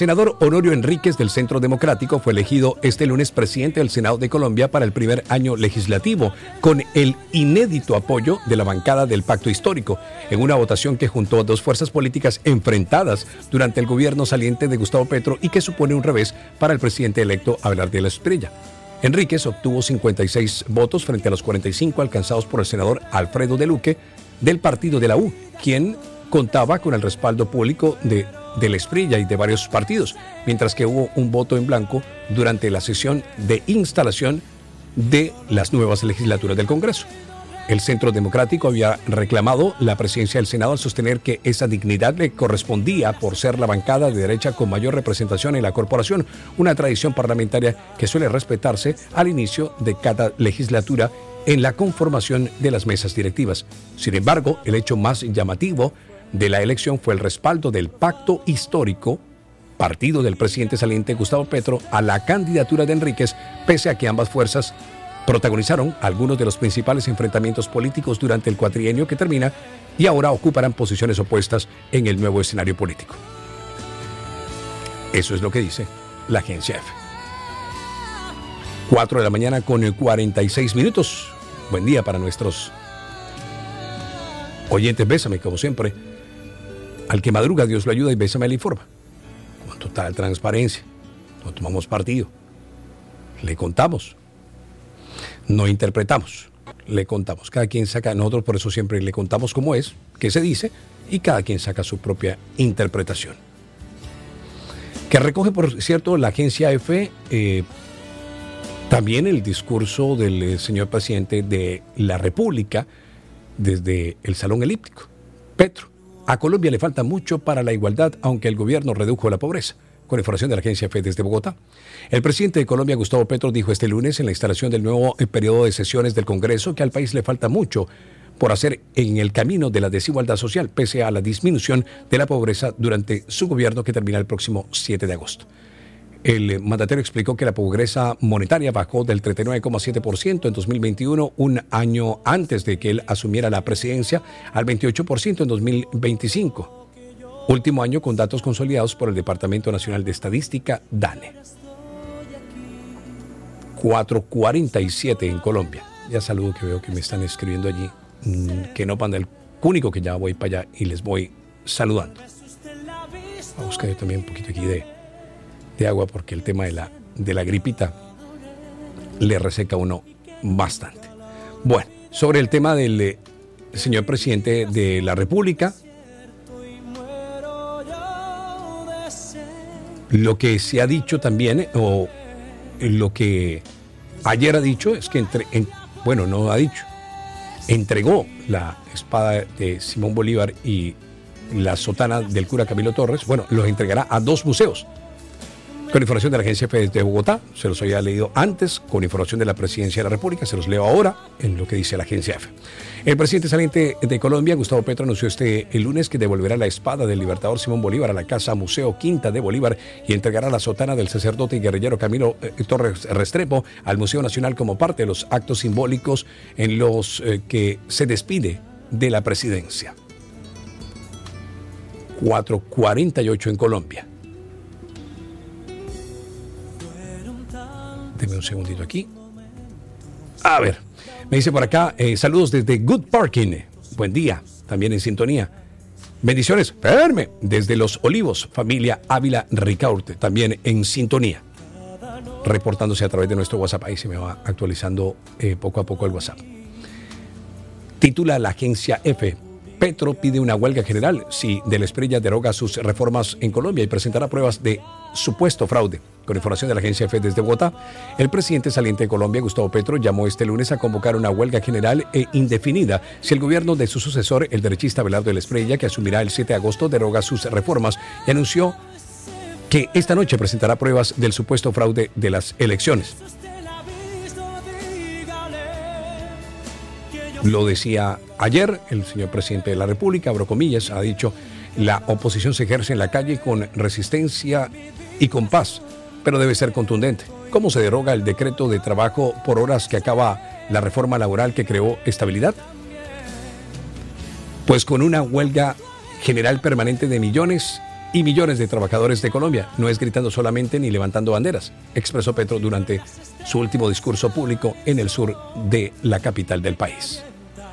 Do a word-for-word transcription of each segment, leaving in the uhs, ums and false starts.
Senador Honorio Enríquez del Centro Democrático fue elegido este lunes presidente del Senado de Colombia para el primer año legislativo, con el inédito apoyo de la bancada del Pacto Histórico, en una votación que juntó a dos fuerzas políticas enfrentadas durante el gobierno saliente de Gustavo Petro y que supone un revés para el presidente electo Abelardo Espriella. Enríquez obtuvo cincuenta y seis votos frente a los cuarenta y cinco alcanzados por el senador Alfredo de Luque del partido de la U, quien contaba con el respaldo público de del Espriella y de varios partidos, mientras que hubo un voto en blanco durante la sesión de instalación de las nuevas legislaturas del Congreso. El Centro Democrático había reclamado la presidencia del Senado al sostener que esa dignidad le correspondía por ser la bancada de derecha con mayor representación en la corporación, una tradición parlamentaria que suele respetarse al inicio de cada legislatura en la conformación de las mesas directivas. Sin embargo, el hecho más llamativo de la elección fue el respaldo del Pacto Histórico, partido del presidente saliente Gustavo Petro, a la candidatura de Enríquez, pese a que ambas fuerzas protagonizaron algunos de los principales enfrentamientos políticos durante el cuatrienio que termina y ahora ocuparán posiciones opuestas en el nuevo escenario político. Eso es lo que dice la agencia EFE. cuatro de la mañana con cuarenta y seis minutos. Buen día para nuestros oyentes. Bésame, como siempre. Al que madruga, Dios lo ayuda, y Bésame le informa. Con total transparencia. No tomamos partido. Le contamos. No interpretamos. Le contamos. Cada quien saca, nosotros por eso siempre le contamos cómo es, qué se dice, y cada quien saca su propia interpretación. Que recoge, por cierto, la agencia EFE, eh, también el discurso del eh, señor presidente de la República desde el Salón Elíptico. Petro. A Colombia le falta mucho para la igualdad, aunque el gobierno redujo la pobreza. Con información de la agencia EFE desde Bogotá. El presidente de Colombia, Gustavo Petro, dijo este lunes en la instalación del nuevo periodo de sesiones del Congreso que al país le falta mucho por hacer en el camino de la desigualdad social, pese a la disminución de la pobreza durante su gobierno que termina el próximo siete de agosto. El mandatario explicó que la pobreza monetaria bajó del treinta y nueve coma siete por ciento en dos mil veintiuno, un año antes de que él asumiera la presidencia, al veintiocho por ciento en dos mil veinticinco. Último año con datos consolidados por el Departamento Nacional de Estadística, DANE. cuatro cuarenta y siete en Colombia. Ya saludo, que veo que me están escribiendo allí. Que no panda el único, que ya voy para allá y les voy saludando. Vamos a buscar yo también un poquito aquí de... de agua, porque el tema de la, de la gripita le reseca a uno bastante. Bueno, sobre el tema del eh, señor presidente de la República, lo que se ha dicho también, o lo que ayer ha dicho, es que, entre, en, bueno, no ha dicho, entregó la espada de Simón Bolívar y la sotana del cura Camilo Torres, bueno, los entregará a dos museos. Con información de la agencia EFE de Bogotá, se los había leído antes, con información de la Presidencia de la República, se los leo ahora en lo que dice la agencia EFE. El presidente saliente de Colombia, Gustavo Petro, anunció este el lunes que devolverá la espada del libertador Simón Bolívar a la Casa Museo Quinta de Bolívar y entregará la sotana del sacerdote y guerrillero Camilo eh, Torres Restrepo al Museo Nacional como parte de los actos simbólicos en los eh, que se despide de la presidencia. cuatro cuarenta y ocho en Colombia. Deme un segundito aquí. A ver, me dice por acá, eh, saludos desde Good Parking. Buen día, también en sintonía. Bendiciones, verme desde Los Olivos, familia Ávila Ricaurte, también en sintonía. Reportándose a través de nuestro WhatsApp. Ahí se me va actualizando eh, poco a poco el WhatsApp. Titula la agencia EFE. Petro pide una huelga general si Del Espriella deroga sus reformas en Colombia y presentará pruebas de supuesto fraude. Con información de la agencia EFE desde Bogotá, el presidente saliente de Colombia, Gustavo Petro, llamó este lunes a convocar una huelga general e indefinida si el gobierno de su sucesor, el derechista Abelardo Espriella, que asumirá el siete de agosto, deroga sus reformas, y anunció que esta noche presentará pruebas del supuesto fraude de las elecciones. Lo decía ayer el señor presidente de la República, abro comillas, ha dicho: la oposición se ejerce en la calle con resistencia y con paz, pero debe ser contundente. ¿Cómo se deroga el decreto de trabajo por horas que acaba la reforma laboral que creó estabilidad? Pues con una huelga general permanente de millones y millones de trabajadores de Colombia. No es gritando solamente ni levantando banderas, expresó Petro durante su último discurso público en el sur de la capital del país.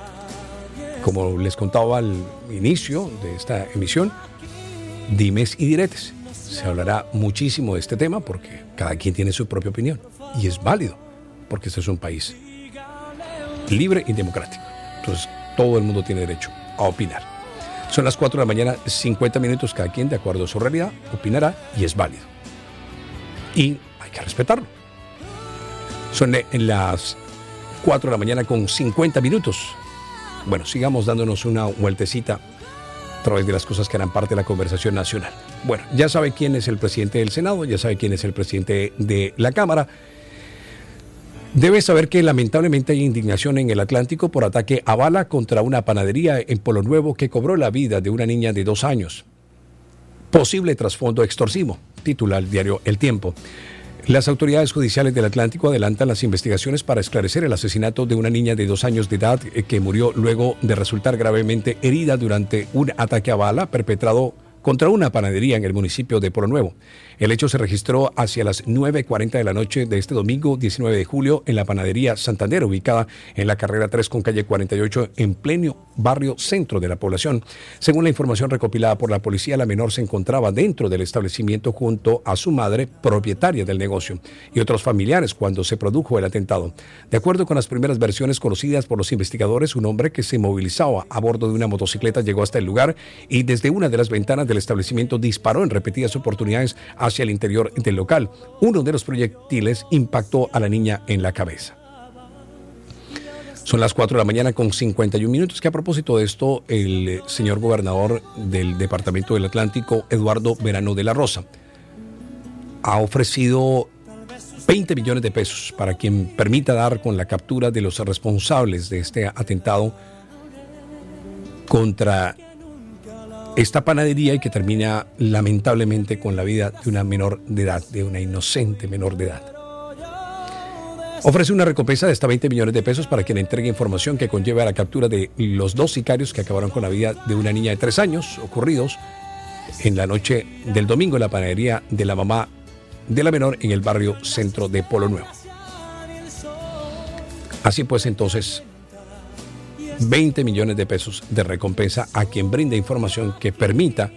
Como les contaba al inicio de esta emisión, dimes y diretes. Se hablará muchísimo de este tema porque cada quien tiene su propia opinión y es válido porque este es un país libre y democrático. Entonces todo el mundo tiene derecho a opinar. Son las cuatro de la mañana, cincuenta minutos, cada quien de acuerdo a su realidad opinará y es válido. Y hay que respetarlo. Son en las cuatro de la mañana con cincuenta minutos. Bueno, sigamos dándonos una vueltecita a través de las cosas que harán parte de la conversación nacional. Bueno, ya sabe quién es el presidente del Senado, ya sabe quién es el presidente de la Cámara. Debe saber que lamentablemente hay indignación en el Atlántico por ataque a bala contra una panadería en Polo Nuevo que cobró la vida de una niña de dos años. Posible trasfondo extorsivo, titula el diario El Tiempo. Las autoridades judiciales del Atlántico adelantan las investigaciones para esclarecer el asesinato de una niña de dos años de edad que murió luego de resultar gravemente herida durante un ataque a bala perpetrado contra una panadería en el municipio de Polo Nuevo. El hecho se registró hacia las nueve cuarenta de la noche de este domingo diecinueve de julio en la panadería Santander, ubicada en la carrera tres con calle cuarenta y ocho, en pleno barrio centro de la población. Según la información recopilada por la policía, la menor se encontraba dentro del establecimiento junto a su madre, propietaria del negocio, y otros familiares cuando se produjo el atentado. De acuerdo con las primeras versiones conocidas por los investigadores, un hombre que se movilizaba a bordo de una motocicleta llegó hasta el lugar y desde una de las ventanas del establecimiento disparó en repetidas oportunidades hacia el interior del local. Uno de los proyectiles impactó a la niña en la cabeza. Son las cuatro de la mañana con cincuenta y un minutos, que a propósito de esto, el señor gobernador del Departamento del Atlántico, Eduardo Verano de la Rosa, ha ofrecido veinte millones de pesos para quien permita dar con la captura de los responsables de este atentado contra esta panadería y que termina lamentablemente con la vida de una menor de edad, de una inocente menor de edad. Ofrece una recompensa de hasta veinte millones de pesos para quien entregue información que conlleve a la captura de los dos sicarios que acabaron con la vida de una niña de tres años, ocurridos en la noche del domingo en la panadería de la mamá de la menor en el barrio centro de Polo Nuevo. Así pues, entonces, veinte millones de pesos de recompensa a quien brinde información que permita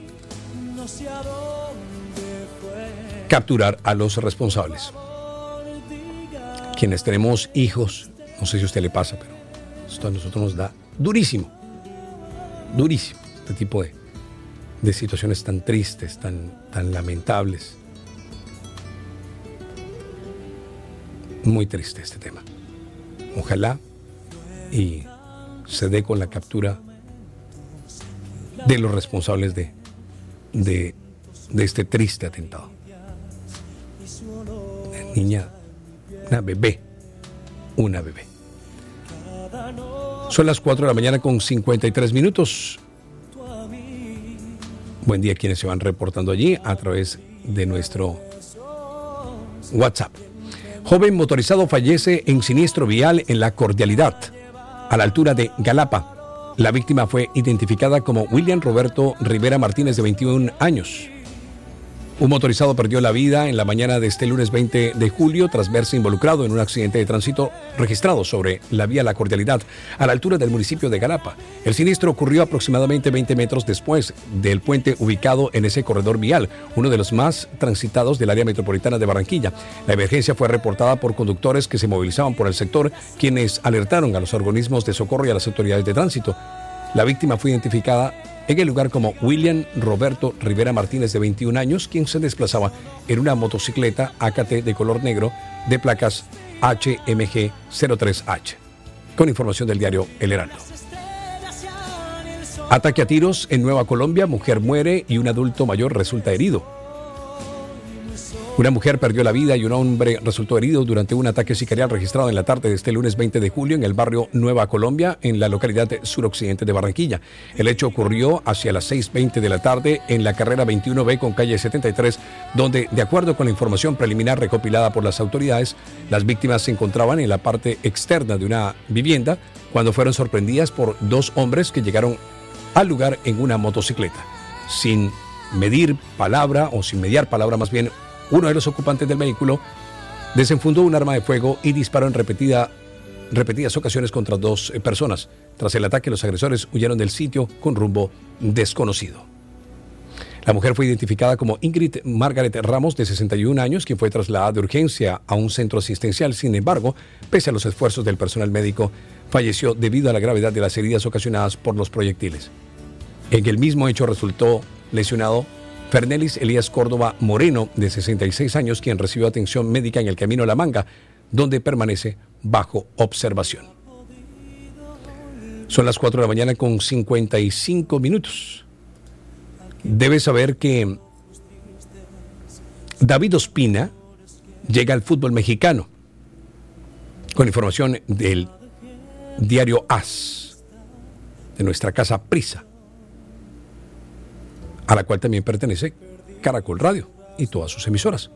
capturar a los responsables. Quienes tenemos hijos, no sé si a usted le pasa, pero esto a nosotros nos da durísimo, durísimo, este tipo de, de situaciones tan tristes, tan, tan lamentables. Muy triste este tema. Ojalá y se dé con la captura de los responsables de, de, de este triste atentado. Una niña, una bebé, una bebé. Son las cuatro de la mañana con cincuenta y tres minutos. Buen día a quienes se van reportando allí a través de nuestro WhatsApp. Joven motorizado fallece en siniestro vial en La Cordialidad, a la altura de Galapa. La víctima fue identificada como William Roberto Rivera Martínez, de veintiún años. Un motorizado perdió la vida en la mañana de este lunes veinte de julio tras verse involucrado en un accidente de tránsito registrado sobre la vía La Cordialidad, a la altura del municipio de Galapa. El siniestro ocurrió aproximadamente veinte metros después del puente ubicado en ese corredor vial, uno de los más transitados del área metropolitana de Barranquilla. La emergencia fue reportada por conductores que se movilizaban por el sector, quienes alertaron a los organismos de socorro y a las autoridades de tránsito. La víctima fue identificada en el lugar como William Roberto Rivera Martínez, de veintiún años, quien se desplazaba en una motocicleta A K T de color negro de placas H M G cero tres H. Con información del diario El Heraldo. Ataque a tiros en Nueva Colombia, mujer muere y un adulto mayor resulta herido. Una mujer perdió la vida y un hombre resultó herido durante un ataque sicarial registrado en la tarde de este lunes veinte de julio en el barrio Nueva Colombia, en la localidad suroccidente de Barranquilla. El hecho ocurrió hacia las seis veinte de la tarde en la carrera veintiuno B con calle setenta y tres, donde, de acuerdo con la información preliminar recopilada por las autoridades, las víctimas se encontraban en la parte externa de una vivienda cuando fueron sorprendidas por dos hombres que llegaron al lugar en una motocicleta. Sin medir palabra, o sin mediar palabra más bien, uno de los ocupantes del vehículo desenfundó un arma de fuego y disparó en repetida, repetidas ocasiones contra dos personas. Tras el ataque, los agresores huyeron del sitio con rumbo desconocido. La mujer fue identificada como Ingrid Margaret Ramos, de sesenta y un años, quien fue trasladada de urgencia a un centro asistencial. Sin embargo, pese a los esfuerzos del personal médico, falleció debido a la gravedad de las heridas ocasionadas por los proyectiles. En el mismo hecho resultó lesionado Fernelis Elías Córdoba Moreno, de sesenta y seis años, quien recibió atención médica en el Camino La Manga, donde permanece bajo observación. Son las cuatro de la mañana con cincuenta y cinco minutos. Debes saber que David Ospina llega al fútbol mexicano, con información del diario AS, de nuestra casa Prisa, a la cual también pertenece Caracol Radio y todas sus emisoras.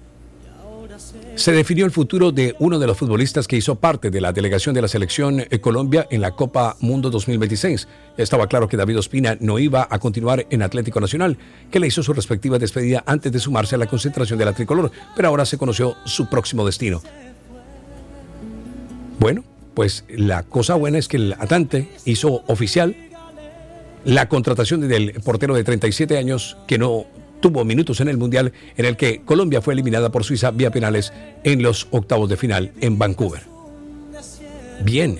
Se definió el futuro de uno de los futbolistas que hizo parte de la delegación de la selección Colombia en la Copa Mundo dos mil veintiséis. Estaba claro que David Ospina no iba a continuar en Atlético Nacional, que le hizo su respectiva despedida antes de sumarse a la concentración de la tricolor, pero ahora se conoció su próximo destino. Bueno, pues la cosa buena es que el Atlante hizo oficial la contratación del portero de treinta y siete años que no tuvo minutos en el Mundial, en el que Colombia fue eliminada por Suiza vía penales en los octavos de final en Vancouver. Bien.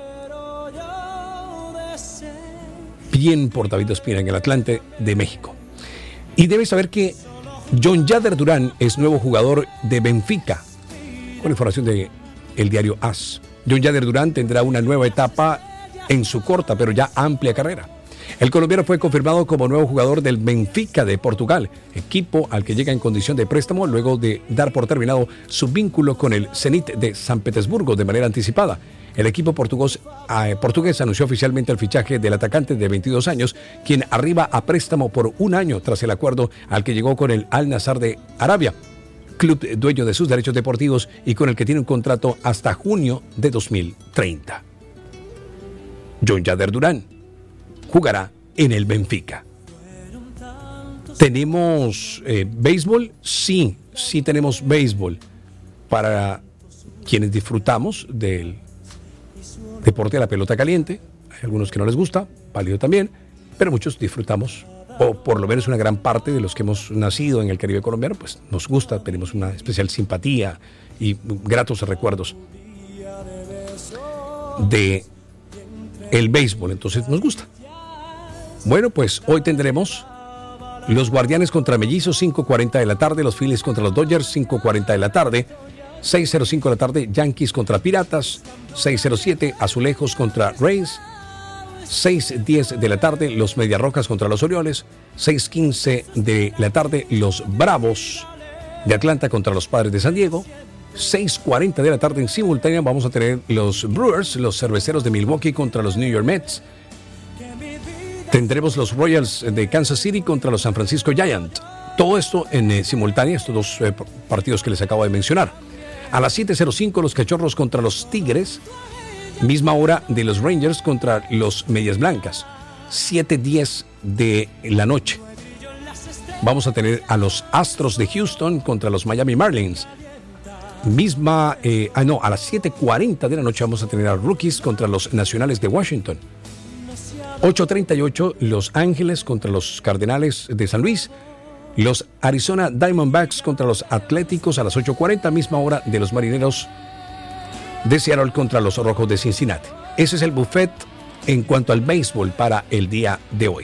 Bien por David Ospina en el Atlante de México. Y debes saber que John Yader Durán es nuevo jugador de Benfica, con información de el diario AS. John Yader Durán tendrá una nueva etapa en su corta pero ya amplia carrera. El colombiano fue confirmado como nuevo jugador del Benfica de Portugal, equipo al que llega en condición de préstamo luego de dar por terminado su vínculo con el Zenit de San Petersburgo de manera anticipada. El equipo portugués, eh, portugués anunció oficialmente el fichaje del atacante de veintidós años, quien arriba a préstamo por un año tras el acuerdo al que llegó con el Al Nassr de Arabia, club dueño de sus derechos deportivos y con el que tiene un contrato hasta junio de dos mil treinta. John Yader Durán jugará en el Benfica. ¿Tenemos eh, béisbol? Sí, sí tenemos béisbol. Para quienes disfrutamos del deporte de la pelota caliente, hay algunos que no les gusta, válido también, pero muchos disfrutamos, o por lo menos una gran parte de los que hemos nacido en el Caribe colombiano, pues nos gusta, tenemos una especial simpatía y gratos recuerdos de el béisbol, entonces nos gusta. Bueno, pues hoy tendremos los Guardianes contra Mellizos, cinco cuarenta de la tarde, los Phillies contra los Dodgers, cinco cuarenta de la tarde, seis cero cinco de la tarde, Yankees contra Piratas, seis cero siete, Azulejos contra Rays, seis diez de la tarde, los Medias Rojas contra los Orioles, seis quince de la tarde, los Bravos de Atlanta contra los Padres de San Diego, seis cuarenta de la tarde en simultánea vamos a tener los Brewers, los Cerveceros de Milwaukee contra los New York Mets. Tendremos los Royals de Kansas City contra los San Francisco Giants. Todo esto en eh, simultánea, estos dos eh, partidos que les acabo de mencionar. A las siete cero cinco los Cachorros contra los Tigres. Misma hora de los Rangers contra los Medias Blancas. siete diez de la noche. Vamos a tener a los Astros de Houston contra los Miami Marlins. Misma, eh, ah no, a las siete cuarenta de la noche vamos a tener a Rockies contra los Nacionales de Washington. ocho treinta y ocho Los Ángeles contra los Cardenales de San Luis. Los Arizona Diamondbacks contra los Atléticos a las ocho cuarenta, misma hora de los Marineros de Seattle contra los Rojos de Cincinnati. Ese es el buffet en cuanto al béisbol para el día de hoy.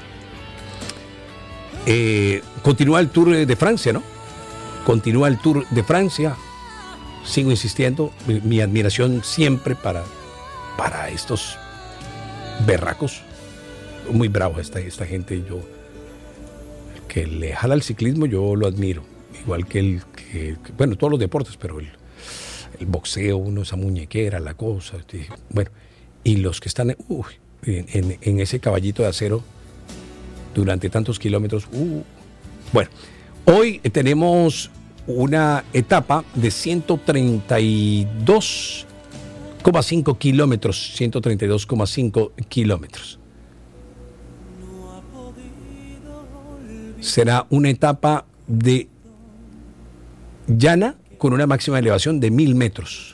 Eh, continúa el Tour de Francia, ¿no? Continúa el Tour de Francia. Sigo insistiendo, mi, mi admiración siempre para, para estos berracos, muy bravo esta, esta gente. Yo, el que le jala al ciclismo, yo lo admiro, igual que el que, que bueno, todos los deportes, pero el, el boxeo, uno, esa muñequera, la cosa, bueno, y los que están uh, en, en, en ese caballito de acero durante tantos kilómetros. Uh. Bueno, hoy tenemos una etapa de ciento treinta y dos coma cinco kilómetros, ciento treinta y dos coma cinco kilómetros. será una etapa de llana con una máxima elevación de mil metros.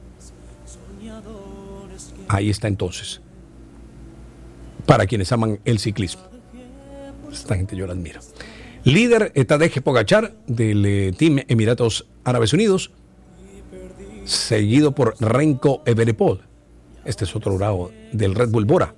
Ahí está entonces. Para quienes aman el ciclismo. Esta gente yo la admiro. Líder Tadej Pogačar del eh, Team Emiratos Árabes Unidos, seguido por Renko Evenepoel. Este es otro bravo del Red Bull Bora.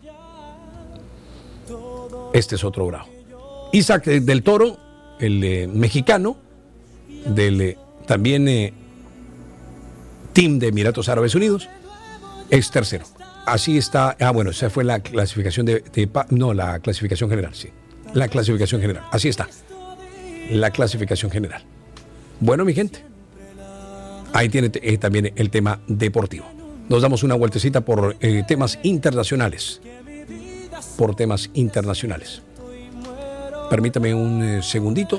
Este es otro bravo. Isaac eh, del Toro, el eh, mexicano, del eh, también eh, Team de Emiratos Árabes Unidos, es tercero. Así está. Ah, bueno, esa fue la clasificación de, de no, la clasificación general, sí. La clasificación general. Así está. La clasificación general. Bueno, mi gente, ahí tiene eh, también el tema deportivo. Nos damos una vueltecita por eh, temas internacionales. Por temas internacionales. Permítame un eh, segundito.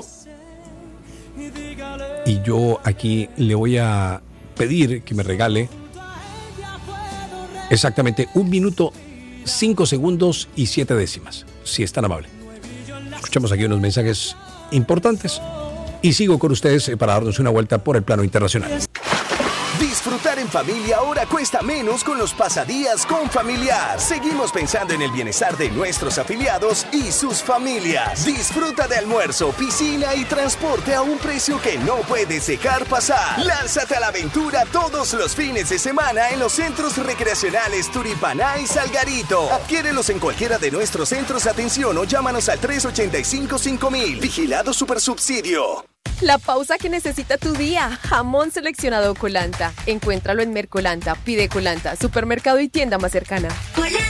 Y yo aquí le voy a pedir que me regale exactamente un minuto, cinco segundos y siete décimas, si es tan amable. Escuchamos aquí unos mensajes importantes y sigo con ustedes para darnos una vuelta por el plano internacional. Disfrutar en familia ahora cuesta menos con los pasadías con Familiar. Seguimos pensando en el bienestar de nuestros afiliados y sus familias. Disfruta de almuerzo, piscina y transporte a un precio que no puedes dejar pasar. Lánzate a la aventura todos los fines de semana en los centros recreacionales Turipaná y Salgarito. Adquiérelos en cualquiera de nuestros centros de atención o llámanos al tres ocho cinco cinco mil. Vigilado Supersubsidio. La pausa que necesita tu día. Jamón seleccionado Colanta. Encuéntralo en Mercolanta, pide Colanta, supermercado y tienda más cercana.